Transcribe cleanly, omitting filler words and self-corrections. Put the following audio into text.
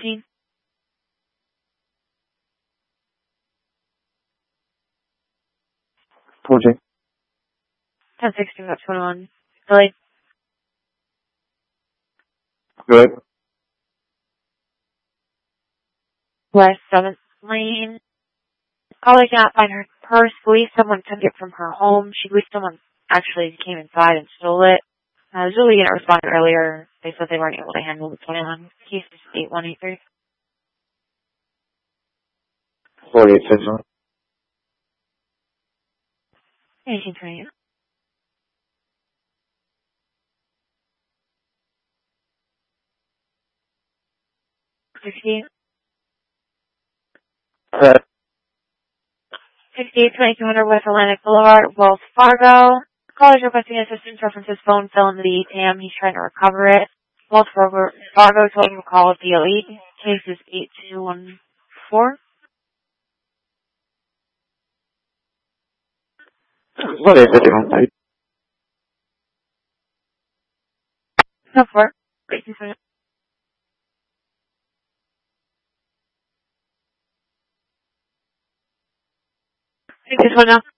16. 14. 10-16, about 21. Delayed. Good. West 7th Lane. Caller cannot find her purse. Believe someone took it from her home. She believes someone actually came inside and stole it. Julie didn't respond earlier. They said they weren't able to handle the 21. Case is 8183. 48 6. 1828. 68. 68-2200 West Atlantic Boulevard, Wells Fargo. Caller's requesting assistance references phone fell into the ATM. He's trying to recover it. Wells Fargo told him to call DOE. Case is 8214. 48 51. No, 4. 1820. I think this one now.